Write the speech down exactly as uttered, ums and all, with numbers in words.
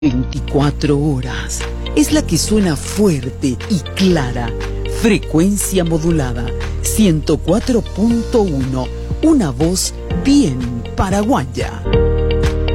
veinticuatro horas. Es la que suena fuerte y clara. Frecuencia modulada. ciento cuatro punto uno. Una voz bien paraguaya.